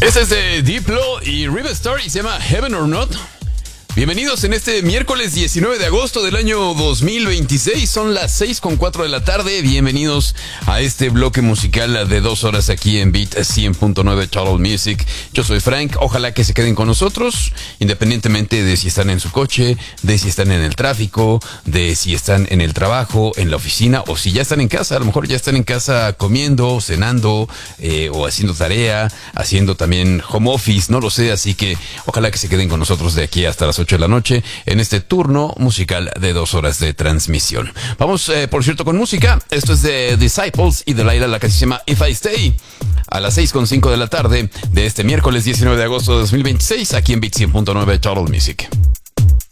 Este es de Diplo y River Story, se llama Heaven or Not. Bienvenidos en este miércoles 19 de agosto del año 2026. Son las 6:04 de la tarde. Bienvenidos a este bloque musical de 2 horas aquí en Beat 100.9 Total Music. Yo soy Frank. Ojalá que se queden con nosotros, independientemente de si están en su coche, de si están en el tráfico, de si están en el trabajo, en la oficina, o si ya están en casa. A lo mejor ya están en casa comiendo, cenando, o haciendo tarea, haciendo también home office, no lo sé. Así que ojalá que se queden con nosotros de aquí hasta las 8 de la noche en este turno musical de 2 horas de transmisión. Vamos, por cierto, con música. Esto es de Disciples y de la canción se llama If I Stay, a las 6:05 de la tarde de este miércoles 19 de agosto de 2026 aquí en Beat 100.9 Total Music.